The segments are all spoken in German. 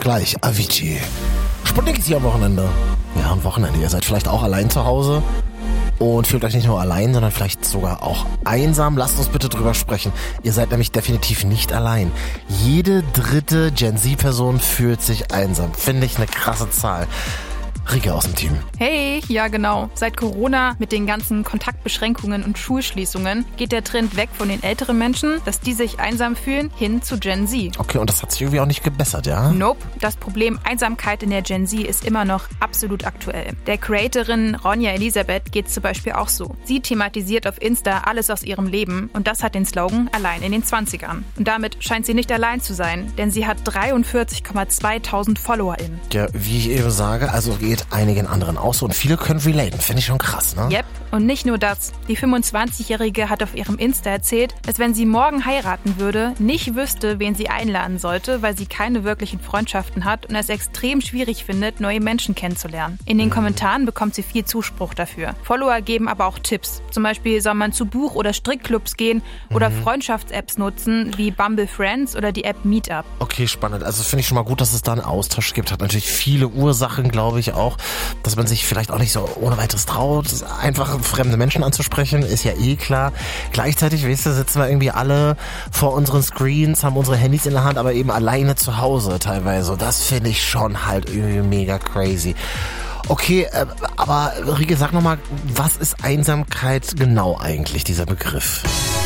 gleich Avicii. Sputnik ist hier am Wochenende. Ja, am Wochenende. Ihr seid vielleicht auch allein zu Hause und fühlt euch nicht nur allein, sondern vielleicht sogar auch einsam. Lasst uns bitte drüber sprechen. Ihr seid nämlich definitiv nicht allein. Jede dritte Gen Z-Person fühlt sich einsam. Finde ich eine krasse Zahl. Rike aus dem Team. Hey, ja genau. Seit Corona mit den ganzen Kontaktbeschränkungen und Schulschließungen geht der Trend weg von den älteren Menschen, dass die sich einsam fühlen, hin zu Gen Z. Okay, und das hat sich irgendwie auch nicht gebessert, ja? Nope. Das Problem Einsamkeit in der Gen Z ist immer noch absolut aktuell. Der Creatorin Ronja Elisabeth geht zum Beispiel auch so. Sie thematisiert auf Insta alles aus ihrem Leben und das hat den Slogan allein in den 20ern. Und damit scheint sie nicht allein zu sein, denn sie hat 43.200 FollowerInnen. Ja, wie ich eben sage, also geht einigen anderen auch so und viele können relaten. Finde ich schon krass, ne? Yep. Und nicht nur das. Die 25-Jährige hat auf ihrem Insta erzählt, dass wenn sie morgen heiraten würde, nicht wüsste, wen sie einladen sollte, weil sie keine wirklichen Freundschaften hat und es extrem schwierig findet, neue Menschen kennenzulernen. In den Kommentaren bekommt sie viel Zuspruch dafür. Follower geben aber auch Tipps. Zum Beispiel soll man zu Buch- oder Strickclubs gehen oder Freundschafts-Apps nutzen, wie Bumble Friends oder die App Meetup. Okay, spannend. Also finde ich schon mal gut, dass es da einen Austausch gibt. Hat natürlich viele Ursachen, glaube ich auch, dass man sich vielleicht auch nicht so ohne weiteres traut, einfach fremde Menschen anzusprechen, ist ja eh klar. Gleichzeitig, weißt du, sitzen wir irgendwie alle vor unseren Screens, haben unsere Handys in der Hand, aber eben alleine zu Hause teilweise. Das finde ich schon halt irgendwie mega crazy. Okay, aber Rike, sag nochmal, was ist Einsamkeit genau eigentlich, dieser Begriff?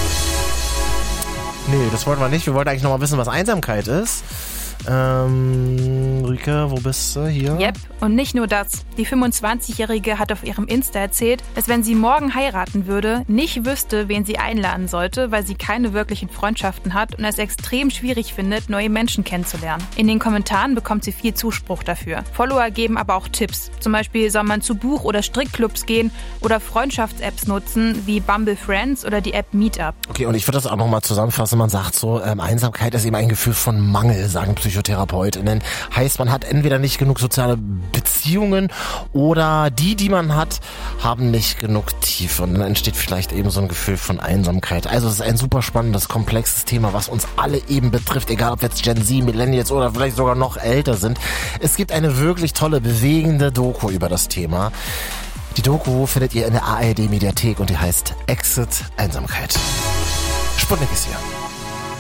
Nee, das wollten wir nicht. Wir wollten eigentlich nochmal wissen, was Einsamkeit ist. Rike, wo bist du? Hier? Yep, und nicht nur das. Die 25-Jährige hat auf ihrem Insta erzählt, dass wenn sie morgen heiraten würde, nicht wüsste, wen sie einladen sollte, weil sie keine wirklichen Freundschaften hat und es extrem schwierig findet, neue Menschen kennenzulernen. In den Kommentaren bekommt sie viel Zuspruch dafür. Follower geben aber auch Tipps. Zum Beispiel soll man zu Buch- oder Strickclubs gehen oder Freundschafts-Apps nutzen, wie Bumble Friends oder die App Meetup. Okay, und ich würde das auch nochmal zusammenfassen. Man sagt so, Einsamkeit ist eben ein Gefühl von Mangel, sagen PsychotherapeutInnen. Heißt, man hat entweder nicht genug soziale Beziehungen oder die man hat, haben nicht genug Tiefe. Und dann entsteht vielleicht eben so ein Gefühl von Einsamkeit. Also es ist ein super spannendes, komplexes Thema, was uns alle eben betrifft, egal ob jetzt Gen Z, Millennials oder vielleicht sogar noch älter sind. Es gibt eine wirklich tolle, bewegende Doku über das Thema. Die Doku findet ihr in der ARD-Mediathek und die heißt Exit Einsamkeit. Sputnik ist hier.